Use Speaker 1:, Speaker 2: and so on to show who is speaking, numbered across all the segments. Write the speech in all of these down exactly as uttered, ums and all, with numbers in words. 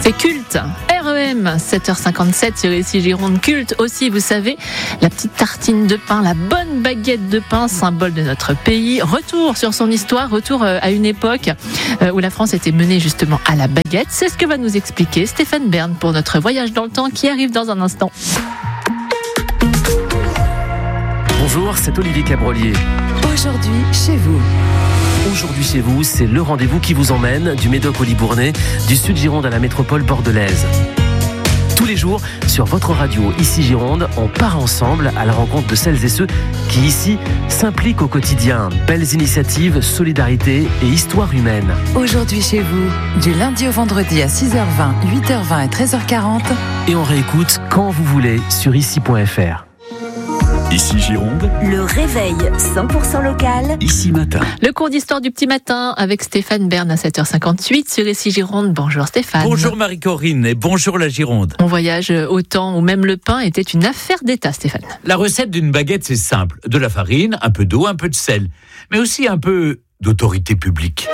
Speaker 1: C'est culte. R E M, sept heures cinquante-sept sur Ici Gironde. Culte aussi, vous savez, la petite tartine de pain, la bonne baguette de pain, symbole de notre pays. Retour sur son histoire, retour à une époque où la France était menée justement à la baguette. C'est ce que va nous expliquer Stéphane Bern pour notre voyage dans le temps qui arrive dans un instant.
Speaker 2: Bonjour, c'est Olivier Cabrolier.
Speaker 3: Aujourd'hui, chez vous.
Speaker 2: Aujourd'hui chez vous, c'est le rendez-vous qui vous emmène du Médoc au Libournais, du Sud Gironde à la métropole bordelaise. Tous les jours, sur votre radio Ici Gironde, on part ensemble à la rencontre de celles et ceux qui ici s'impliquent au quotidien. Belles initiatives, solidarité et histoire humaine.
Speaker 3: Aujourd'hui chez vous, du lundi au vendredi à six heures vingt, huit heures vingt et treize heures quarante.
Speaker 2: Et on réécoute quand vous voulez sur ici point f r.
Speaker 4: Ici Gironde,
Speaker 5: le réveil cent pour cent local.
Speaker 4: Ici Matin.
Speaker 1: Le cours d'histoire du petit matin avec Stéphane Bern à sept heures cinquante-huit sur Ici Gironde. Bonjour Stéphane.
Speaker 6: Bonjour Marie-Corinne et bonjour la Gironde.
Speaker 1: On voyage au temps où même le pain était une affaire d'État, Stéphane.
Speaker 6: La recette d'une baguette, c'est simple. De la farine, un peu d'eau, un peu de sel. Mais aussi un peu d'autorité publique.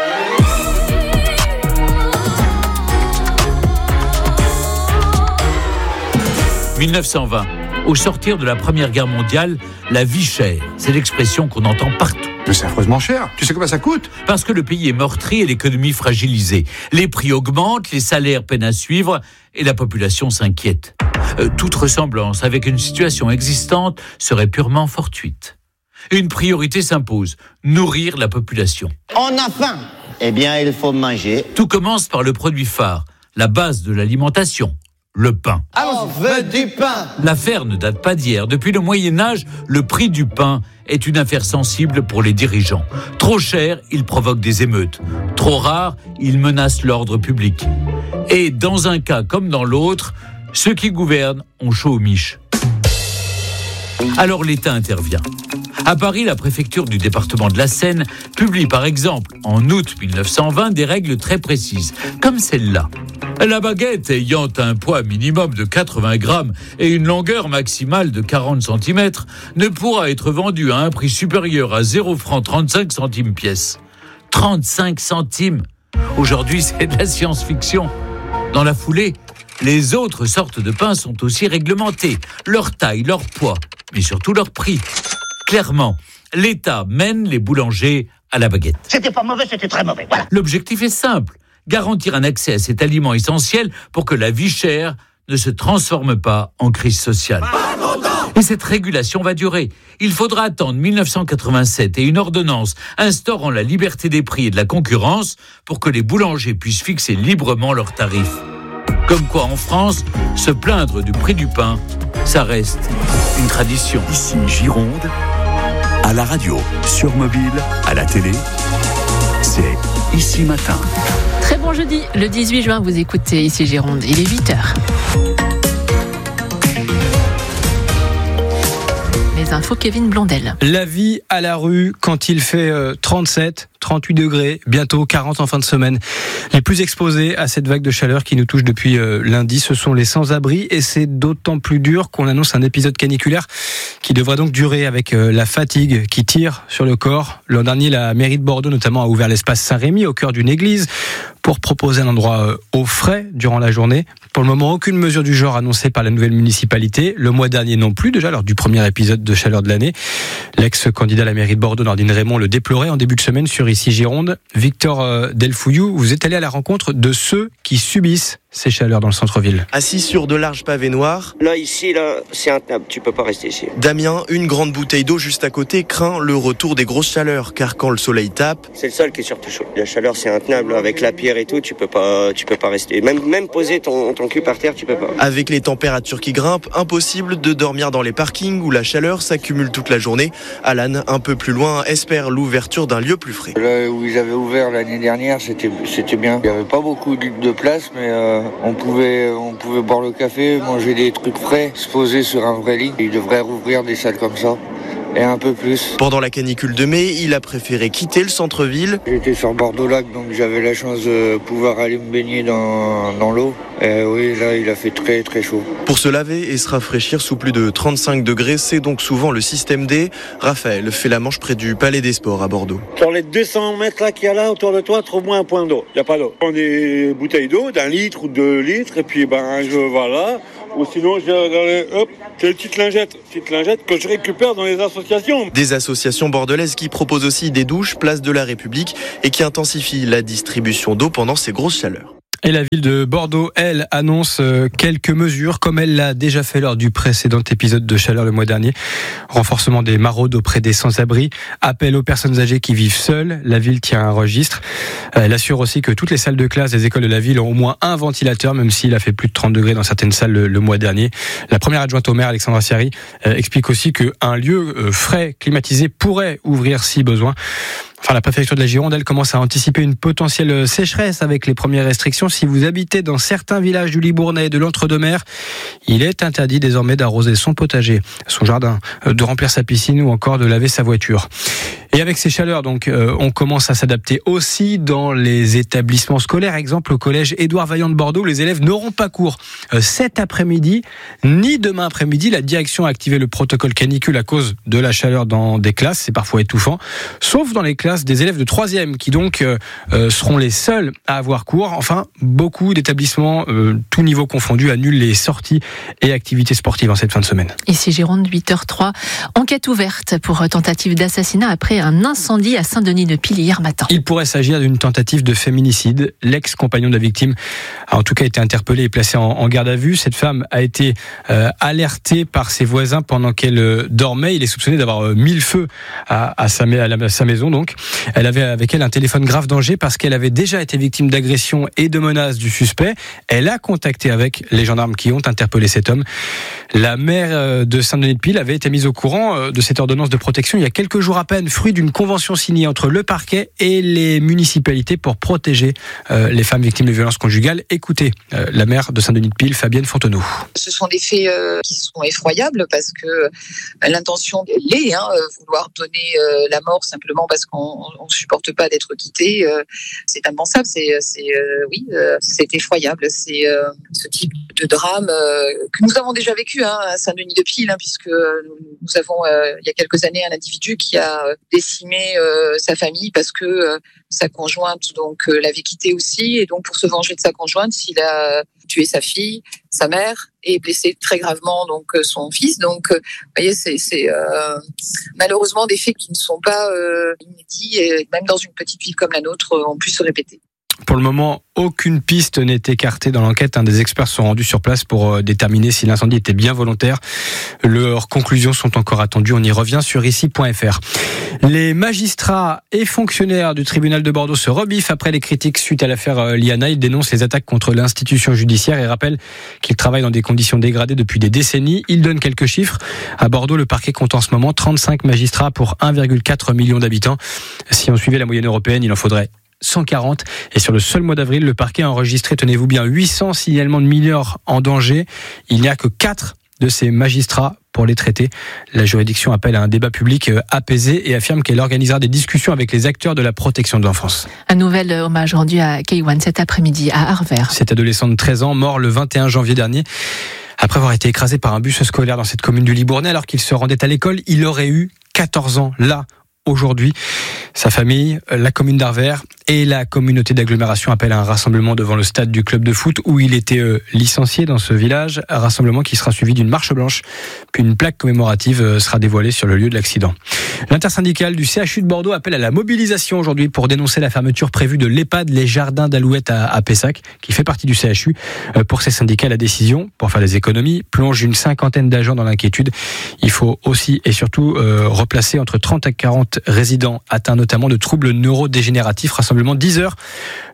Speaker 6: dix-neuf cent vingt. Au sortir de la Première Guerre mondiale, la vie chère, c'est l'expression qu'on entend partout.
Speaker 7: Mais c'est affreusement cher. Tu sais combien ça coûte ?
Speaker 6: Parce que le pays est meurtri et l'économie fragilisée. Les prix augmentent, les salaires peinent à suivre et la population s'inquiète. Euh, toute ressemblance avec une situation existante serait purement fortuite. Une priorité s'impose, nourrir la population.
Speaker 8: On a faim. Eh bien, il faut manger.
Speaker 6: Tout commence par le produit phare, la base de l'alimentation. Le pain.
Speaker 8: On veut du pain.
Speaker 6: L'affaire ne date pas d'hier. Depuis le Moyen-Âge, le prix du pain est une affaire sensible pour les dirigeants. Trop cher, il provoque des émeutes. Trop rare, il menace l'ordre public. Et dans un cas comme dans l'autre, ceux qui gouvernent ont chaud aux miches. Alors l'État intervient. À Paris, la préfecture du département de la Seine publie par exemple en août dix-neuf cent vingt des règles très précises, comme celle-là. La baguette ayant un poids minimum de quatre-vingts grammes et une longueur maximale de quarante centimètres ne pourra être vendue à un prix supérieur à zéro franc trente-cinq centimes pièce. trente-cinq centimes. Aujourd'hui, c'est de la science-fiction. Dans la foulée, les autres sortes de pain sont aussi réglementées. Leur taille, leur poids, mais surtout leur prix. Clairement, l'État mène les boulangers à la baguette.
Speaker 8: C'était pas mauvais, c'était très mauvais. Voilà.
Speaker 6: L'objectif est simple, garantir un accès à cet aliment essentiel pour que la vie chère ne se transforme pas en crise sociale. Et cette régulation va durer. Il faudra attendre dix-neuf cent quatre-vingt-sept et une ordonnance instaurant la liberté des prix et de la concurrence pour que les boulangers puissent fixer librement leurs tarifs. Comme quoi, en France, se plaindre du prix du pain, ça reste une tradition.
Speaker 4: Ici Gironde, à la radio, sur mobile, à la télé, c'est Ici Matin.
Speaker 1: Très bon jeudi, le dix-huit juin, vous écoutez Ici Gironde, il est huit heures. Les infos, Kevin Blondel.
Speaker 9: La vie à la rue quand il fait euh, trente-sept, trente-huit degrés, bientôt quarante en fin de semaine. Les plus exposés à cette vague de chaleur qui nous touche depuis euh, lundi, ce sont les sans-abri et c'est d'autant plus dur qu'on annonce un épisode caniculaire qui devrait donc durer avec euh, la fatigue qui tire sur le corps. L'an dernier, la mairie de Bordeaux notamment a ouvert l'espace Saint-Rémy au cœur d'une église pour proposer un endroit euh, au frais durant la journée. Pour le moment, aucune mesure du genre annoncée par la nouvelle municipalité. Le mois dernier non plus, déjà lors du premier épisode de chaleur de l'année. L'ex-candidat à la mairie de Bordeaux, Nordine Raymond, le déplorait en début de semaine sur Ici Gironde. Victor euh, Delfouillou, vous êtes allé à la rencontre de ceux qui subissent ces chaleurs dans le centre-ville.
Speaker 10: Assis sur de larges pavés noirs.
Speaker 11: Là, ici, là, c'est intenable. Tu peux pas rester ici.
Speaker 10: Damien, une grande bouteille d'eau juste à côté, craint le retour des grosses chaleurs, car quand le soleil tape...
Speaker 11: C'est le sol qui est surtout chaud. La chaleur, c'est intenable. Avec la pierre et tout, tu peux pas, tu peux pas rester. Même, même poser ton, ton cul par terre, tu peux pas.
Speaker 10: Avec les températures qui grimpent, impossible de dormir dans les parkings où la chaleur s'accumule toute la journée. Alan, un peu plus loin, espère l'ouverture d'un lieu plus frais.
Speaker 12: Là où ils avaient ouvert l'année dernière, c'était, c'était bien. Il y avait pas beaucoup de place, mais euh, on pouvait, on pouvait boire le café, manger des trucs frais, se poser sur un vrai lit. Ils devraient rouvrir des salles comme ça. et un peu plus.
Speaker 10: Pendant la canicule de mai, il a préféré quitter le centre-ville.
Speaker 12: J'étais sur Bordeaux-Lac, donc j'avais la chance de pouvoir aller me baigner dans, dans l'eau. Et oui, là, il a fait très très chaud.
Speaker 10: Pour se laver et se rafraîchir sous plus de trente-cinq degrés, c'est donc souvent le système D. Raphaël fait la manche près du Palais des Sports à Bordeaux.
Speaker 13: Sur les deux cents mètres là qu'il y a là autour de toi, trouve-moi un point d'eau. Il n'y a pas d'eau. On a des bouteilles d'eau d'un litre ou deux litres, et puis ben je voilà. Ou sinon, je vais regarder, hop, c'est une petite lingette, petite lingette que je récupère dans les associations.
Speaker 10: Des associations bordelaises qui proposent aussi des douches place de la République et qui intensifient la distribution d'eau pendant ces grosses chaleurs.
Speaker 9: Et la ville de Bordeaux, elle, annonce quelques mesures, comme elle l'a déjà fait lors du précédent épisode de chaleur le mois dernier. Renforcement des maraudes auprès des sans-abri, appel aux personnes âgées qui vivent seules. La ville tient un registre. Elle assure aussi que toutes les salles de classe des écoles de la ville ont au moins un ventilateur, même s'il a fait plus de trente degrés dans certaines salles le, le mois dernier. La première adjointe au maire, Alexandra Siari, euh, explique aussi qu'un lieu euh, frais, climatisé, pourrait ouvrir si besoin. Enfin, la préfecture de la Gironde, elle commence à anticiper une potentielle sécheresse avec les premières restrictions. Si vous habitez dans certains villages du Libournais et de l'Entre-deux-Mers, il est interdit désormais d'arroser son potager, son jardin, de remplir sa piscine ou encore de laver sa voiture. Et avec ces chaleurs, donc, euh, on commence à s'adapter aussi dans les établissements scolaires. Exemple, au collège Édouard Vaillant de Bordeaux, les élèves n'auront pas cours euh, cet après-midi, ni demain après-midi. La direction a activé le protocole canicule à cause de la chaleur dans des classes. C'est parfois étouffant, sauf dans les classes des élèves de troisième qui donc euh, euh, seront les seuls à avoir cours. Enfin, beaucoup d'établissements, euh, tout niveau confondu, annulent les sorties et activités sportives en cette fin de semaine.
Speaker 1: Ici Gironde, huit heures zéro trois. Enquête ouverte pour tentative d'assassinat après un incendie à Saint-Denis-de-Pile hier matin.
Speaker 9: Il pourrait s'agir d'une tentative de féminicide. L'ex-compagnon de la victime a en tout cas été interpellé et placé en, en garde à vue. Cette femme a été euh, alertée par ses voisins pendant qu'elle euh, dormait. Il est soupçonné d'avoir euh, mis le feu à, à, sa, à, la, à sa maison. Donc, elle avait avec elle un téléphone grave danger parce qu'elle avait déjà été victime d'agression et de menaces du suspect. Elle a contacté avec les gendarmes qui ont interpellé cet homme. La maire de Saint-Denis-de-Pile avait été mise au courant de cette ordonnance de protection il y a quelques jours à peine, fruit d'une convention signée entre le parquet et les municipalités pour protéger euh, les femmes victimes de violences conjugales. Écoutez euh, la maire de Saint-Denis-de-Pile, Fabienne Fontenot.
Speaker 14: Ce sont des faits euh, qui sont effroyables parce que euh, l'intention l'est, hein, vouloir donner euh, la mort simplement parce qu'on ne supporte pas d'être quitté, euh, c'est impensable, c'est, c'est euh, oui, euh, c'est effroyable, c'est euh, ce type de drame euh, que nous avons déjà vécu hein, à Saint-Denis-de-Pile, hein, puisque nous avons euh, il y a quelques années un individu qui a décimé euh, sa famille parce que euh, sa conjointe donc euh, l'avait quitté aussi, et donc pour se venger de sa conjointe, il a tué sa fille, sa mère, et blessé très gravement donc euh, son fils. Donc, euh, vous voyez, c'est, c'est euh, malheureusement des faits qui ne sont pas euh, inédits, et même dans une petite ville comme la nôtre, ont pu se répéter.
Speaker 9: Pour le moment, aucune piste n'est écartée dans l'enquête. Des experts sont rendus sur place pour déterminer si l'incendie était bien volontaire. Leurs conclusions sont encore attendues. On y revient sur ici point f r. Les magistrats et fonctionnaires du tribunal de Bordeaux se rebiffent après les critiques suite à l'affaire Liana. Ils dénoncent les attaques contre l'institution judiciaire et rappellent qu'ils travaillent dans des conditions dégradées depuis des décennies. Ils donnent quelques chiffres. À Bordeaux, le parquet compte en ce moment trente-cinq magistrats pour un virgule quatre million d'habitants. Si on suivait la moyenne européenne, il en faudrait cent quarante. Et sur le seul mois d'avril, le parquet a enregistré, tenez-vous bien, huit cents signalements de mineurs en danger. Il n'y a que quatre de ces magistrats pour les traiter. La juridiction appelle à un débat public apaisé et affirme qu'elle organisera des discussions avec les acteurs de la protection de l'enfance.
Speaker 1: Un nouvel hommage rendu à Keiwan cet après-midi à Arvers.
Speaker 9: Cet adolescent de treize ans, mort le vingt et un janvier dernier, après avoir été écrasé par un bus scolaire dans cette commune du Libournais alors qu'il se rendait à l'école. Il aurait eu quatorze ans, là, aujourd'hui. Sa famille, la commune d'Arvers et la communauté d'agglomération appellent à un rassemblement devant le stade du club de foot où il était euh, licencié dans ce village. Un rassemblement qui sera suivi d'une marche blanche. Puis une plaque commémorative euh, sera dévoilée sur le lieu de l'accident. L'intersyndicale du C H U de Bordeaux appelle à la mobilisation aujourd'hui pour dénoncer la fermeture prévue de l'EHPAD Les Jardins d'Alouette à, à Pessac, qui fait partie du C H U. Euh, pour ces syndicats, la décision, pour faire des économies, plonge une cinquantaine d'agents dans l'inquiétude. Il faut aussi et surtout euh, replacer entre trente à quarante résidents atteints notamment de troubles neurodégénératifs. Rassemblement dix heures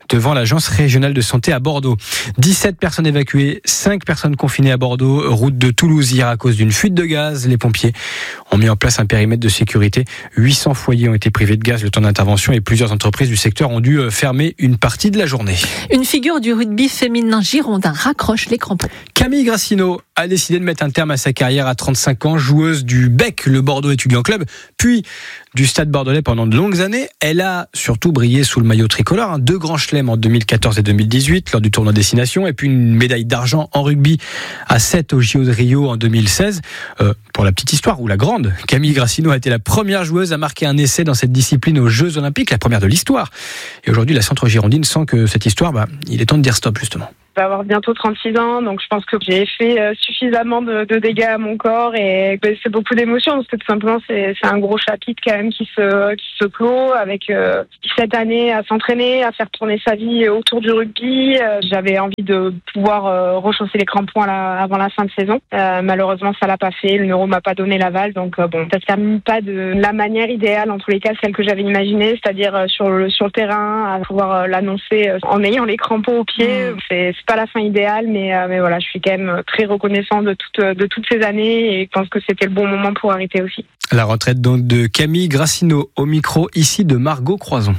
Speaker 9: devant l'agence régionale de santé à Bordeaux. dix-sept personnes évacuées, cinq personnes confinées à Bordeaux, route de Toulouse hier à cause d'une fuite de gaz. Les pompiers ont mis en place un périmètre de sécurité. huit cents foyers ont été privés de gaz le temps d'intervention et plusieurs entreprises du secteur ont dû fermer une partie de la journée.
Speaker 1: Une figure du rugby féminin girondin raccroche les crampons.
Speaker 9: Camille Grassino a décidé de mettre un terme à sa carrière à trente-cinq ans, joueuse du B E C, le Bordeaux Étudiant Club, puis du Stade Bordelais pendant de longues années. Elle a surtout brillé sous le maillot tricolore, hein, deux grands chelems en deux mille quatorze et deux mille dix-huit lors du tournoi Destination, et puis une médaille d'argent en rugby à sept au J O de Rio en deux mille seize. Euh, pour la petite histoire, ou la grande, Camille Grassino a été la première joueuse à marquer un essai dans cette discipline aux Jeux Olympiques, la première de l'histoire. Et aujourd'hui, la centre girondine sent que cette histoire, bah, il est temps de dire stop justement.
Speaker 15: Je vais avoir bientôt trente-six ans, donc je pense que j'ai fait euh, suffisamment de, de dégâts à mon corps et ben, c'est beaucoup d'émotions parce que tout simplement c'est, c'est un gros chapitre quand même qui se, qui se clôt avec euh, dix-sept années à s'entraîner, à faire tourner sa vie autour du rugby. Euh, j'avais envie de pouvoir euh, rechausser les crampons à la, avant la fin de saison. Euh, malheureusement, ça l'a pas fait. Le neuro m'a pas donné l'aval, donc euh, bon, ça se termine pas de la manière idéale, en tous les cas celle que j'avais imaginée, c'est-à-dire euh, sur le sur le terrain, à pouvoir euh, l'annoncer euh, en ayant les crampons aux pieds. Mmh. C'est, c'est pas la fin idéale, mais, euh, mais voilà, je suis quand même très reconnaissant de, toute, de toutes ces années et je pense que c'était le bon moment pour arrêter aussi.
Speaker 9: La retraite donc de Camille Grassino au micro ici de Margot Croison.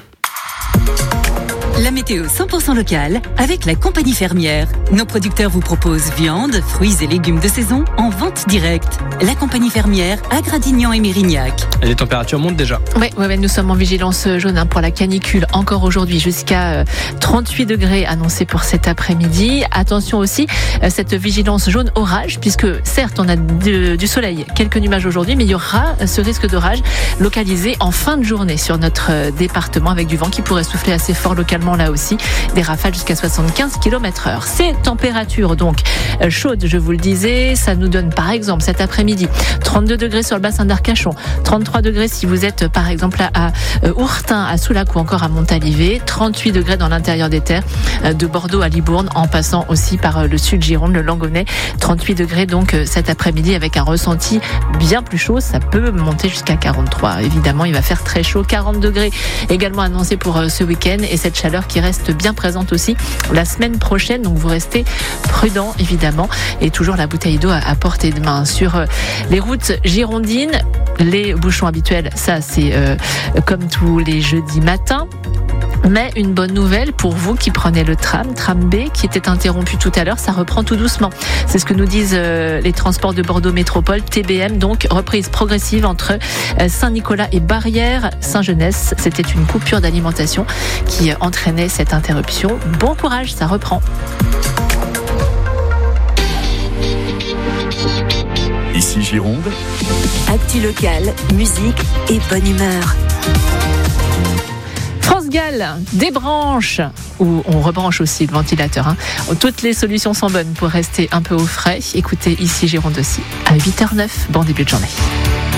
Speaker 16: La météo cent pour cent locale avec la compagnie fermière. Nos producteurs vous proposent viande, fruits et légumes de saison en vente directe. La compagnie fermière à Gradignan et Mérignac.
Speaker 9: Et les températures montent déjà.
Speaker 1: Oui, ouais, ouais, nous sommes en vigilance jaune hein, pour la canicule encore aujourd'hui jusqu'à euh, trente-huit degrés annoncés pour cet après-midi. Attention aussi, euh, cette vigilance jaune orage puisque certes on a de, du soleil, quelques nuages aujourd'hui, mais il y aura ce risque d'orage localisé en fin de journée sur notre euh, département avec du vent qui pourrait souffler assez fort localement là aussi, des rafales jusqu'à soixante-quinze kilomètres heure. Ces températures donc chaudes, je vous le disais, ça nous donne par exemple cet après-midi trente-deux degrés sur le bassin d'Arcachon, trente-trois degrés si vous êtes par exemple à Ourtin, à Soulac ou encore à Montalivet, trente-huit degrés dans l'intérieur des terres de Bordeaux à Libourne en passant aussi par le sud Gironde, le Langonnet, trente-huit degrés donc cet après-midi avec un ressenti bien plus chaud, ça peut monter jusqu'à quarante-trois. Évidemment, il va faire très chaud, quarante degrés également annoncé pour ce week-end et cette chaleur qui reste bien présente aussi la semaine prochaine, donc vous restez prudents évidemment et toujours la bouteille d'eau à portée de main. Sur les routes girondines, les bouchons habituels, ça c'est euh, comme tous les jeudis matins. Mais une bonne nouvelle pour vous qui prenez le tram, tram B, qui était interrompu tout à l'heure, ça reprend tout doucement. C'est ce que nous disent euh, les transports de Bordeaux Métropole, T B M, donc reprise progressive entre euh, Saint-Nicolas et Barrières, Saint-Genès. C'était une coupure d'alimentation qui euh, entraînait cette interruption. Bon courage, ça reprend.
Speaker 4: Ici Gironde.
Speaker 5: Actu locale, musique et bonne humeur.
Speaker 1: France Gall débranche, ou on rebranche aussi le ventilateur. Hein. Toutes les solutions sont bonnes pour rester un peu au frais. Écoutez ici Gironde aussi, à huit heures zéro neuf, bon début de journée.